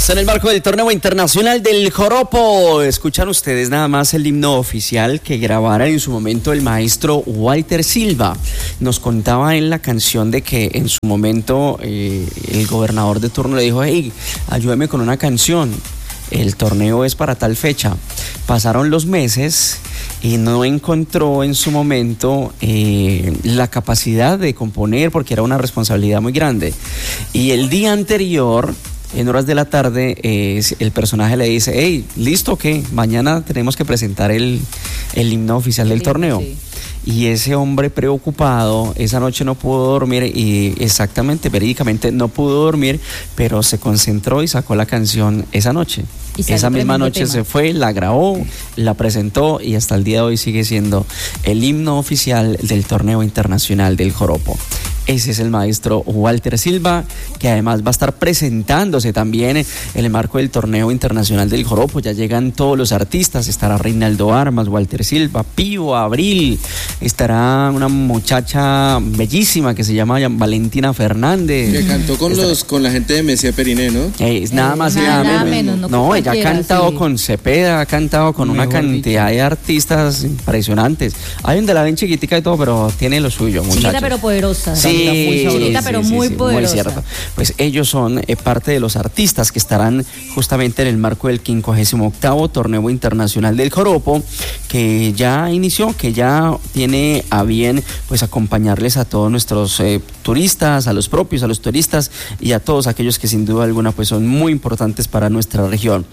En el marco del torneo internacional del Joropo, escuchan ustedes nada más el himno oficial que grabara en su momento el maestro Walter Silva. Nos contaba en la canción de que en su momento el gobernador de turno le dijo: hey, ayúdame con una canción, el torneo es para tal fecha. Pasaron los meses y no encontró en su momento la capacidad de componer, porque era una responsabilidad muy grande. Y el día anterior, en horas de la tarde, el personaje le dice: hey, ¿listo o qué? Mañana tenemos que presentar el himno oficial del torneo. Sí. Y ese hombre preocupado, esa noche no pudo dormir, y exactamente, verídicamente no pudo dormir, pero se concentró y sacó la canción esa noche. Esa misma noche se fue, la grabó, la presentó y hasta el día de hoy sigue siendo el himno oficial del torneo internacional del Joropo. Ese es el maestro Walter Silva, que además va a estar presentándose también en el marco del torneo internacional del Joropo. Ya llegan todos los artistas, estará Reinaldo Armas, Walter Silva, Pío, Abril, estará una muchacha bellísima que se llama Valentina Fernández. Que cantó con la gente de Messier Periné, ¿no? Nada más y nada menos. No, ella ha cantado con Cepeda, ha cantado con una cantidad de artistas impresionantes. Hay un de la ven chiquitica y todo, pero tiene lo suyo, muchachos. Chiquita pero poderosa. Sí, muy chiquita, pero muy poderosa. Muy cierto. Pues ellos son parte de los artistas que estarán justamente en el marco del 58º Torneo Internacional del Joropo, que ya inició, que ya tiene a bien pues acompañarles a todos nuestros turistas, a los propios, a los turistas y a todos aquellos que sin duda alguna pues son muy importantes para nuestra región.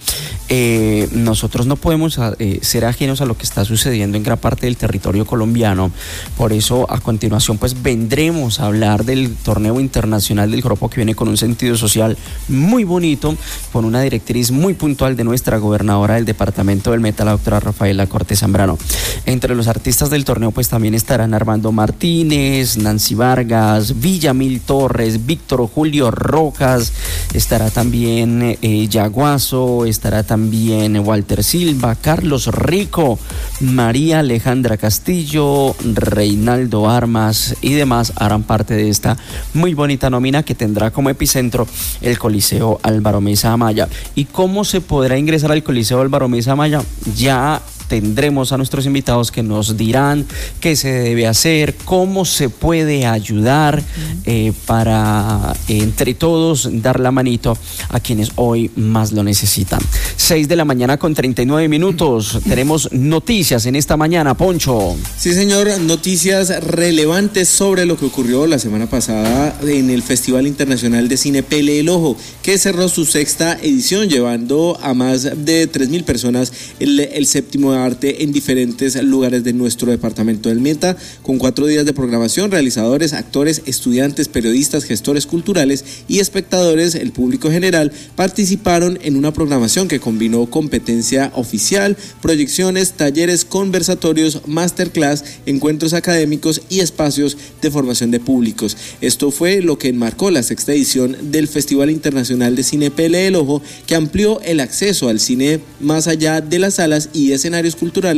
Nosotros no podemos ser ajenos a lo que está sucediendo en gran parte del territorio colombiano. Por eso a continuación pues vendremos a hablar del torneo internacional del Joropo, que viene con un sentido social muy bonito, con una directriz muy puntual de nuestra gobernadora del departamento del Meta, la doctora Rafaela Cortés Zambrano. Entre los artistas del torneo pues también estarán Armando Martínez, Nancy Vargas, Villamil Torres, Víctor Julio Rojas, estará también Yaguazo, estará también Walter Silva, Carlos Rico, María Alejandra Castillo, Reinaldo Armas y demás harán parte de esta muy bonita nómina que tendrá como epicentro el Coliseo Álvaro Mesa Amaya. ¿Y cómo se podrá ingresar al Coliseo Álvaro Mesa Amaya? Ya tendremos a nuestros invitados que nos dirán qué se debe hacer, cómo se puede ayudar para entre todos dar la manito a quienes hoy más lo necesitan. 6:39 a.m. Tenemos noticias en esta mañana, Poncho. Sí, señor, noticias relevantes sobre lo que ocurrió la semana pasada en el Festival Internacional de Cine Pele el Ojo, que cerró su 6ª edición, llevando a más de 3.000 personas el séptimo arte en diferentes lugares de nuestro departamento del Meta, con 4 días de programación. Realizadores, actores, estudiantes, periodistas, gestores culturales y espectadores, el público general, participaron en una programación que combinó competencia oficial, proyecciones, talleres, conversatorios, masterclass, encuentros académicos y espacios de formación de públicos. Esto fue lo que enmarcó la 6ª edición del Festival Internacional de Cine Pele el Ojo, que amplió el acceso al cine más allá de las salas y escenarios culturales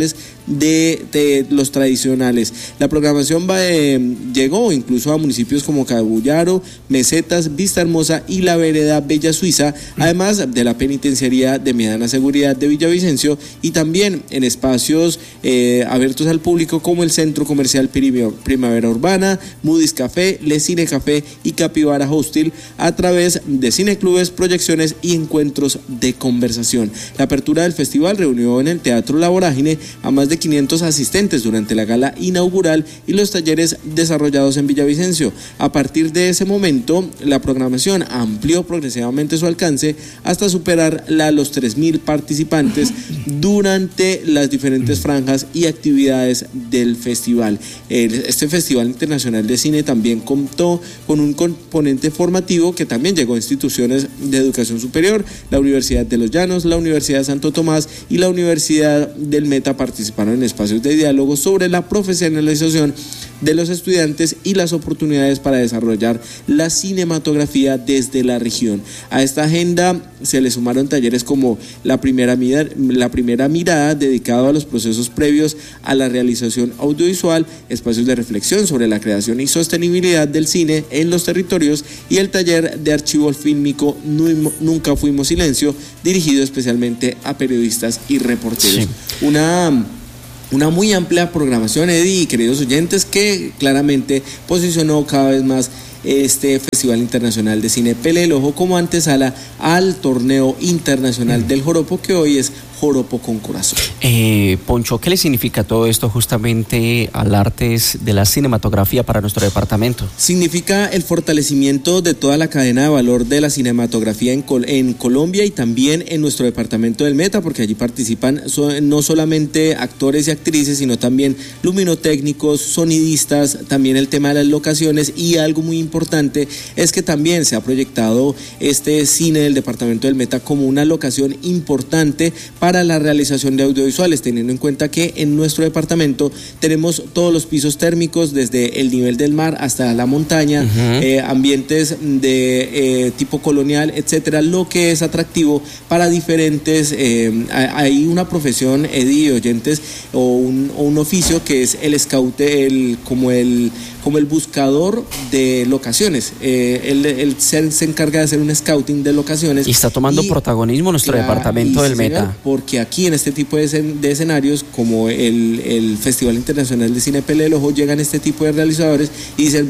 de los tradicionales. La programación llegó incluso a municipios como Cabullaro, Mesetas, Vista Hermosa y la vereda Bella Suiza, además de la penitenciaría de mediana seguridad de Villavicencio, y también en espacios abiertos al público como el Centro Comercial Primavera Urbana, Moody's Café, Le Cine Café y Capibara Hostel, a través de cineclubes, proyecciones y encuentros de conversación. La apertura del festival reunió en el Teatro La Vorágine a más de 500 asistentes durante la gala inaugural y los talleres desarrollados en Villavicencio. A partir de ese momento, la programación amplió progresivamente su alcance hasta superar los 3.000 participantes durante las diferentes franjas y actividades del festival. Este Festival Internacional de Cine también contó con un componente formativo que también llegó a instituciones de educación superior. La Universidad de los Llanos, la Universidad de Santo Tomás y la Universidad del Meta participaron en espacios de diálogo sobre la profesionalización de los estudiantes y las oportunidades para desarrollar la cinematografía desde la región. A esta agenda se le sumaron talleres como la primera mirada dedicado a los procesos previos a la realización audiovisual, espacios de reflexión sobre la creación y sostenibilidad del cine en los territorios y el taller de archivo fílmico Nunca Fuimos Silencio, dirigido especialmente a periodistas y reporteros. Sí. Una muy amplia programación, Eddie y queridos oyentes, que claramente posicionó cada vez más este Festival Internacional de Cine Pele el Ojo como antesala al torneo internacional del joropo, que hoy es Joropo con Corazón. Poncho, ¿qué le significa todo esto justamente al artes de la cinematografía para nuestro departamento? Significa el fortalecimiento de toda la cadena de valor de la cinematografía en Colombia y también en nuestro departamento del Meta, porque allí participan no solamente actores y actrices, sino también luminotécnicos, sonidistas, también el tema de las locaciones, y algo muy importante es que también se ha proyectado este cine del departamento del Meta como una locación importante para la realización de audiovisuales, teniendo en cuenta que en nuestro departamento tenemos todos los pisos térmicos, desde el nivel del mar hasta la montaña, ambientes de tipo colonial, etcétera, lo que es atractivo para diferentes. Hay una profesión, Eddie, oyentes, o un oficio que es el scout, como el buscador de locaciones. Él se encarga de hacer un scouting de locaciones. Y está tomando protagonismo nuestro departamento del Meta. Porque aquí en este tipo de escenarios, como el Festival Internacional de Cine Pele el Ojo, llegan este tipo de realizadores y dicen,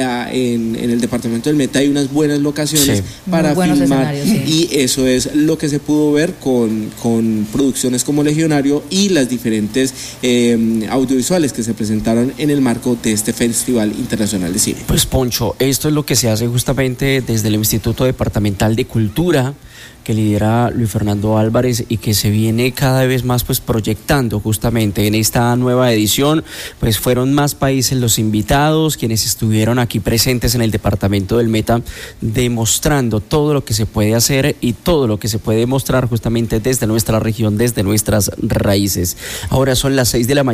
en el departamento del Meta hay unas buenas locaciones para filmar, y eso es lo que se pudo ver con producciones como Legionario y las diferentes audiovisuales que se presentaron en el marco de este Festival Internacional de Cine. Pues Poncho, esto es lo que se hace justamente desde el Instituto Departamental de Cultura, que lidera Luis Fernando Álvarez, y que se viene cada vez más pues proyectando justamente en esta nueva edición. Pues fueron más países los invitados, quienes estuvieron aquí presentes en el departamento del Meta, demostrando todo lo que se puede hacer y todo lo que se puede mostrar justamente desde nuestra región, desde nuestras raíces. Ahora son las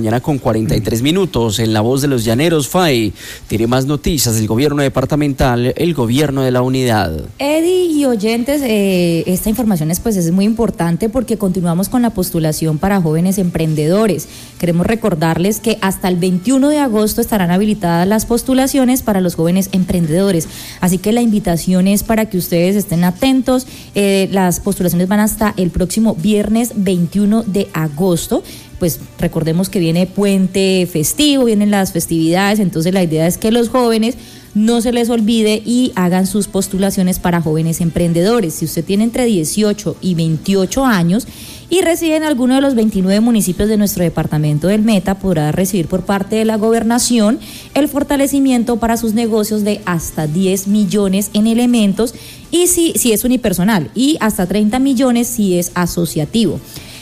6:43 a.m. En La Voz de los Llaneros, FAI tiene más noticias del gobierno departamental, el gobierno de la unidad. Eddie y oyentes, esta información es muy importante porque continuamos con la postulación para jóvenes emprendedores. Queremos recordarles que hasta el 21 de agosto estarán habilitadas las postulaciones para los jóvenes emprendedores, así que la invitación es para que ustedes estén atentos. Las postulaciones van hasta el próximo viernes 21 de agosto. Pues recordemos que viene puente festivo, vienen las festividades, entonces la idea es que los jóvenes no se les olvide y hagan sus postulaciones para jóvenes emprendedores. Si usted tiene entre 18 y 28 años y reside en alguno de los 29 municipios de nuestro departamento del Meta, podrá recibir por parte de la gobernación el fortalecimiento para sus negocios de hasta 10 millones en elementos, y si es unipersonal, y hasta 30 millones si es asociativo.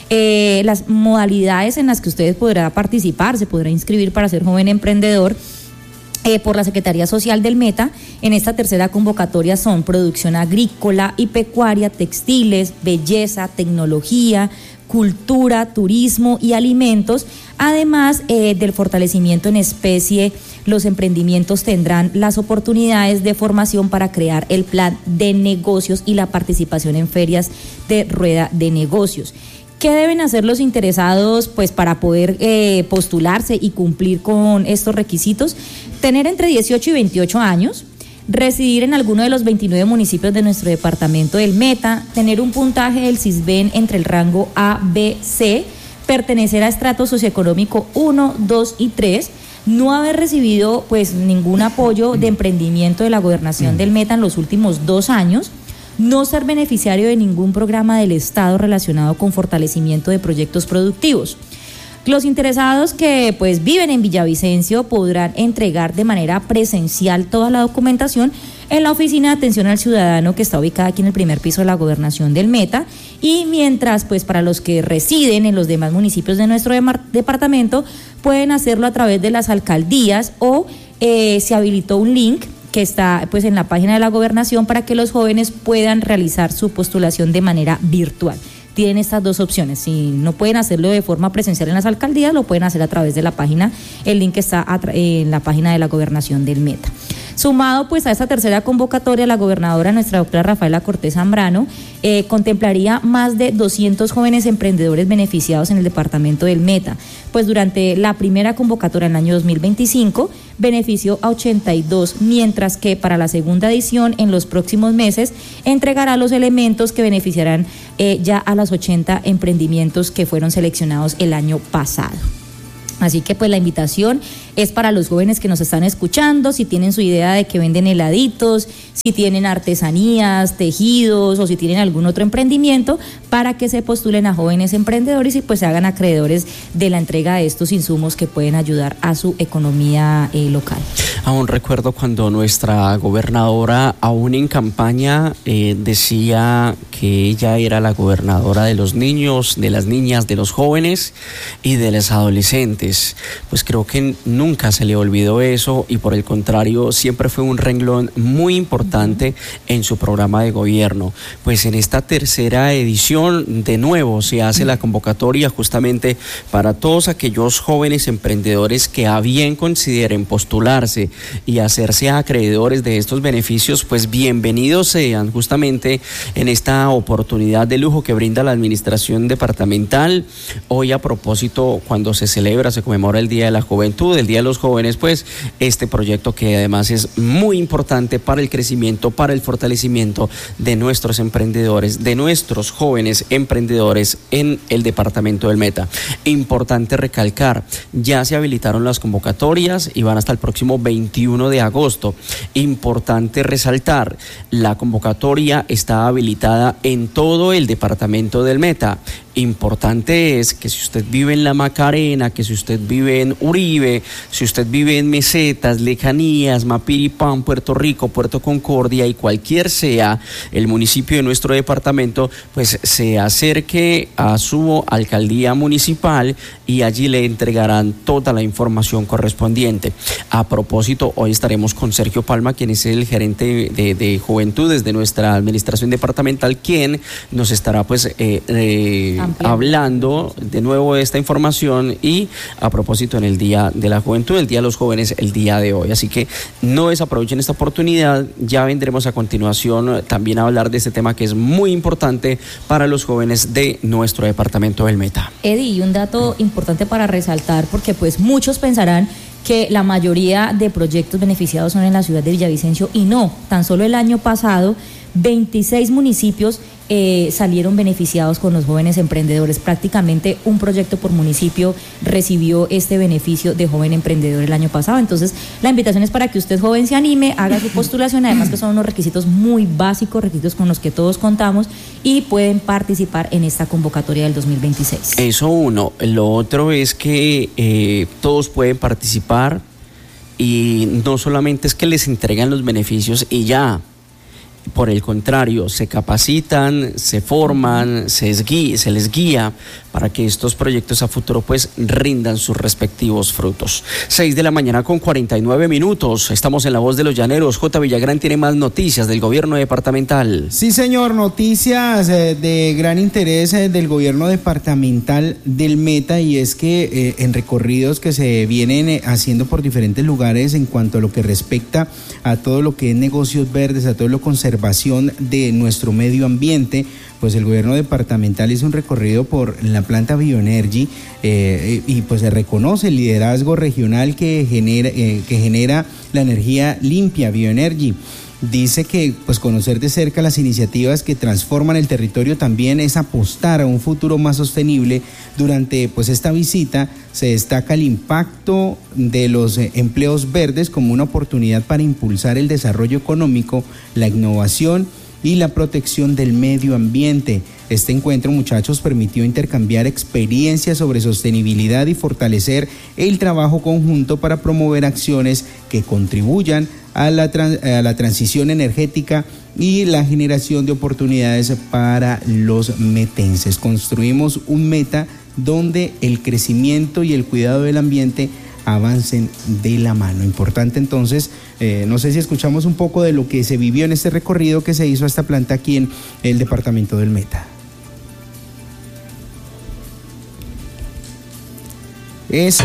Las modalidades en las que usted podrá participar, se podrá inscribir para ser joven emprendedor por la Secretaría Social del Meta en esta tercera convocatoria son producción agrícola y pecuaria, textiles, belleza, tecnología, cultura, turismo y alimentos. Además del fortalecimiento en especie, los emprendimientos tendrán las oportunidades de formación para crear el plan de negocios y la participación en ferias de rueda de negocios. ¿Qué deben hacer los interesados para poder postularse y cumplir con estos requisitos? Tener entre 18 y 28 años, residir en alguno de los 29 municipios de nuestro departamento del Meta, tener un puntaje del CISBEN entre el rango A, B, C, pertenecer a estrato socioeconómico 1, 2 y 3, no haber recibido ningún apoyo de emprendimiento de la gobernación del Meta en los últimos 2 años, no ser beneficiario de ningún programa del Estado relacionado con fortalecimiento de proyectos productivos. Los interesados que viven en Villavicencio podrán entregar de manera presencial toda la documentación en la Oficina de Atención al Ciudadano, que está ubicada aquí en el primer piso de la gobernación del Meta, y mientras para los que residen en los demás municipios de nuestro departamento pueden hacerlo a través de las alcaldías, o se habilitó un link que está en la página de la gobernación para que los jóvenes puedan realizar su postulación de manera virtual. tienen estas dos opciones. Si no pueden hacerlo de forma presencial en las alcaldías, lo pueden hacer a través de la página, el link está en la página de la Gobernación del Meta. Sumado pues a esta tercera convocatoria, la gobernadora, nuestra doctora Rafaela Cortés Zambrano, contemplaría más de 200 jóvenes emprendedores beneficiados en el departamento del Meta. Pues durante la primera convocatoria en el año 2025 benefició a 82, mientras que para la segunda edición en los próximos meses entregará los elementos que beneficiarán ya a los 80 emprendimientos que fueron seleccionados el año pasado. Así que pues la invitación es para los jóvenes que nos están escuchando, si tienen su idea de que venden heladitos, si tienen artesanías, tejidos o si tienen algún otro emprendimiento, para que se postulen a jóvenes emprendedores y pues se hagan acreedores de la entrega de estos insumos que pueden ayudar a su economía local. Aún recuerdo cuando nuestra gobernadora, aún en campaña, decía que ella era la gobernadora de los niños, de las niñas, de los jóvenes y de los adolescentes. Pues creo que nunca se le olvidó eso y por el contrario siempre fue un renglón muy importante en su programa de gobierno. Pues en esta tercera edición de nuevo se hace la convocatoria justamente para todos aquellos jóvenes emprendedores que a bien consideren postularse y hacerse acreedores de estos beneficios, pues bienvenidos sean justamente en esta oportunidad de lujo que brinda la administración departamental. Hoy a propósito, cuando se conmemora el Día de la Juventud, el Día de los Jóvenes, pues este proyecto que además es muy importante para el crecimiento, para el fortalecimiento de nuestros emprendedores, de nuestros jóvenes emprendedores en el departamento del Meta. Importante recalcar, ya se habilitaron las convocatorias y van hasta el próximo 21 de agosto. Importante resaltar, la convocatoria está habilitada en todo el departamento del Meta. Importante es que si usted vive en La Macarena, que si usted vive en Uribe, si usted vive en Mesetas, Lejanías, Mapiripán, Puerto Rico, Puerto Concordia y cualquier sea el municipio de nuestro departamento, pues se acerque a su alcaldía municipal y allí le entregarán toda la información correspondiente. A propósito, hoy estaremos con Sergio Palma, quien es el gerente de Juventudes de nuestra administración departamental, quien nos estará pues hablando de nuevo de esta información y a propósito en el Día de la Juventud, el Día de los Jóvenes, el día de hoy. Así que no desaprovechen esta oportunidad. Ya vendremos a continuación también a hablar de este tema que es muy importante para los jóvenes de nuestro departamento del Meta. Eddie, y un dato importante para resaltar, porque pues muchos pensarán que la mayoría de proyectos beneficiados son en la ciudad de Villavicencio y no, tan solo el año pasado 26 municipios salieron beneficiados con los jóvenes emprendedores. Prácticamente un proyecto por municipio recibió este beneficio de joven emprendedor el año pasado. Entonces, la invitación es para que usted, joven, se anime, haga su postulación, además que son unos requisitos muy básicos, requisitos con los que todos contamos y pueden participar en esta convocatoria del 2026. Eso uno. Lo otro es que todos pueden participar y no solamente es que les entregan los beneficios y ya. Por el contrario, se capacitan, se forman, se les guía para que estos proyectos a futuro pues rindan sus respectivos frutos. 6:49 a.m. Estamos en La Voz de los Llaneros. J. Villagrán tiene más noticias del gobierno departamental. Sí, señor, noticias de gran interés del gobierno departamental del Meta, y es que en recorridos que se vienen haciendo por diferentes lugares en cuanto a lo que respecta a todo lo que es negocios verdes, a todo lo conservación de nuestro medio ambiente, pues el gobierno departamental hizo un recorrido por la planta Bioenergy y pues se reconoce el liderazgo regional que genera la energía limpia, Bioenergy. Dice que pues conocer de cerca las iniciativas que transforman el territorio también es apostar a un futuro más sostenible. Durante pues esta visita se destaca el impacto de los empleos verdes como una oportunidad para impulsar el desarrollo económico, la innovación y la protección del medio ambiente. Este encuentro, muchachos, permitió intercambiar experiencias sobre sostenibilidad y fortalecer el trabajo conjunto para promover acciones que contribuyan a la transición energética y la generación de oportunidades para los metenses. Construimos un Meta donde el crecimiento y el cuidado del ambiente avancen de la mano. Importante entonces, no sé si escuchamos un poco de lo que se vivió en este recorrido que se hizo a esta planta aquí en el departamento del Meta. es...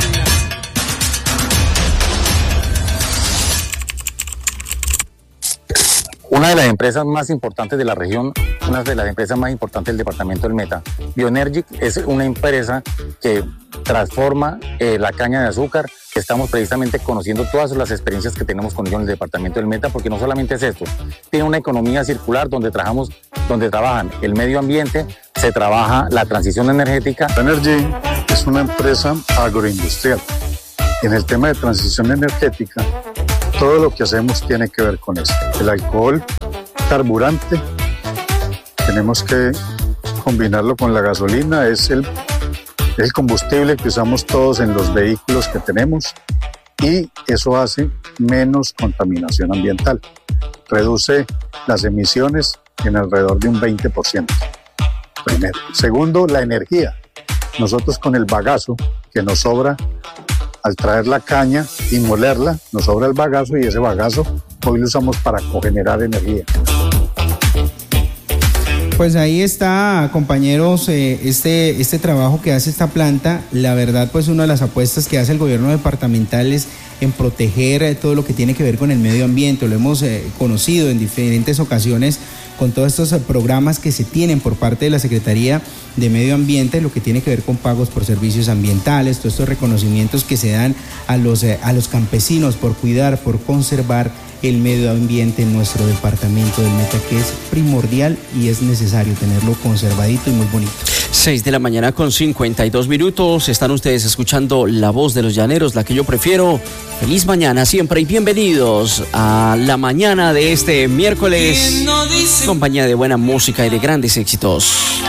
Una de las empresas más importantes de la región, una de las empresas más importantes del departamento del Meta, Bioenergic, es una empresa que transforma la caña de azúcar. Estamos precisamente conociendo todas las experiencias que tenemos con ellos en el departamento del Meta, porque no solamente es esto, tiene una economía circular donde trabajan el medio ambiente, se trabaja la transición energética. Bioenergic es una empresa agroindustrial. En el tema de transición energética, todo lo que hacemos tiene que ver con eso. El alcohol, carburante, tenemos que combinarlo con la gasolina, es el combustible que usamos todos en los vehículos que tenemos y eso hace menos contaminación ambiental. Reduce las emisiones en alrededor de un 20%. Primero. Segundo, la energía. Nosotros con el bagazo que nos sobra al traer la caña y molerla, nos sobra el bagazo y ese bagazo hoy lo usamos para cogenerar energía. Pues ahí está, compañeros, este trabajo que hace esta planta. La verdad, pues una de las apuestas que hace el gobierno departamental es en proteger todo lo que tiene que ver con el medio ambiente. Lo hemos conocido en diferentes ocasiones con todos estos programas que se tienen por parte de la Secretaría de Medio Ambiente, lo que tiene que ver con pagos por servicios ambientales, todos estos reconocimientos que se dan a los campesinos por cuidar, por conservar el medio ambiente en nuestro departamento del Meta, que es primordial y es necesario tenerlo conservadito y muy bonito. 6:52 a.m. Están ustedes escuchando La Voz de los Llaneros, la que yo prefiero. Feliz mañana siempre y bienvenidos a la mañana de este miércoles, compañía de buena música y de grandes éxitos.